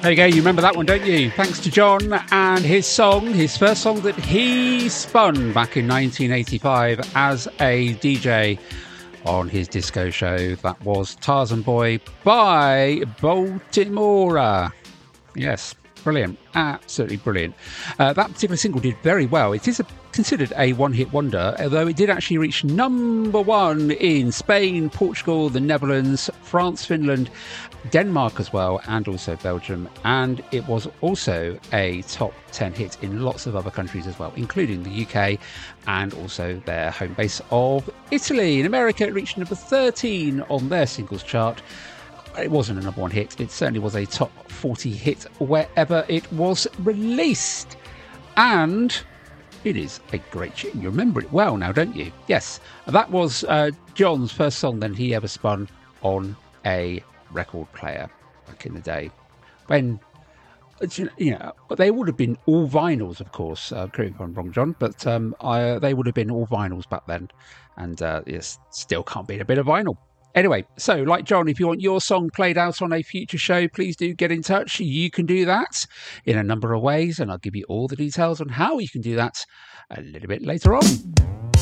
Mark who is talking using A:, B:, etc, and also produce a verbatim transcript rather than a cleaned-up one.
A: There you go, you remember that one, don't you? Thanks to John and his song, his first song that he spun back in nineteen eighty-five as a D J on his disco show. That was Tarzan Boy by Baltimora. Yes, brilliant, absolutely brilliant. Uh, that particular single did very well. It is a, considered a one-hit wonder, although it did actually reach number one in Spain, Portugal, the Netherlands, France, Finland, Denmark as well, and also Belgium. And it was also a top ten hit in lots of other countries as well, including the U K and also their home base of Italy. In America, it reached number thirteen on their singles chart. It wasn't a number one hit. It certainly was a top forty hit wherever it was released. And it is a great tune. You remember it well now, don't you? Yes, that was uh, John's first song that he ever spun on a record player back in the day. When, you know, they would have been all vinyls, of course. Uh, correct me if I'm wrong, John, but um, I, they would have been all vinyls back then. And uh, yes, still can't beat a bit of vinyl. Anyway, so like John, if you want your song played out on a future show, please do get in touch. You can do that in a number of ways, and I'll give you all the details on how you can do that a little bit later on.